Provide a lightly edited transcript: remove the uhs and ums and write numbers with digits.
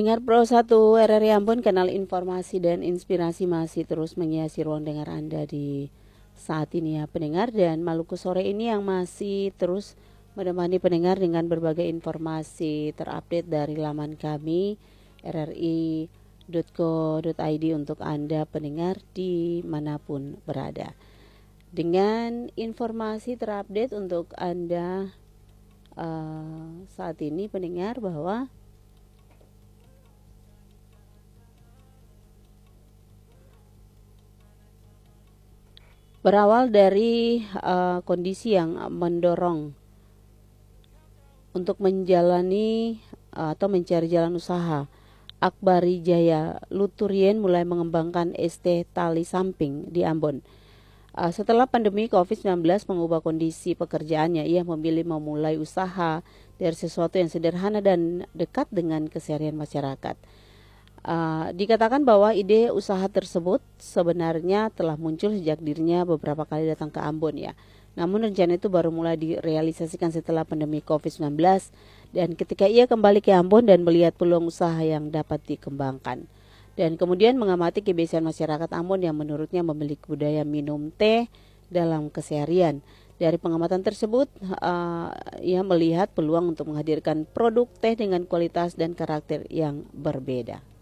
Pendengar Pro 1 RRI Ambon, kanal informasi dan inspirasi masih terus menghiasi ruang dengar Anda di saat ini ya pendengar. Dan Maluku Sore ini yang masih terus menemani pendengar dengan berbagai informasi terupdate dari laman kami rri.co.id untuk Anda pendengar dimanapun berada. Dengan informasi terupdate untuk Anda saat ini pendengar, bahwa berawal dari kondisi yang mendorong untuk menjalani atau mencari jalan usaha, Akbari Jaya Luturien mulai mengembangkan ST tali samping di Ambon. Setelah pandemi COVID-19 mengubah kondisi pekerjaannya, ia memilih memulai usaha dari sesuatu yang sederhana dan dekat dengan keseharian masyarakat. Dikatakan bahwa ide usaha tersebut sebenarnya telah muncul sejak dirinya beberapa kali datang ke Ambon ya. Namun rencana itu baru mulai direalisasikan setelah pandemi COVID-19 dan ketika ia kembali ke Ambon dan melihat peluang usaha yang dapat dikembangkan. Dan kemudian mengamati kebiasaan masyarakat Ambon yang menurutnya memiliki budaya minum teh dalam keseharian. Dari pengamatan tersebut, ia melihat peluang untuk menghadirkan produk teh dengan kualitas dan karakter yang berbeda.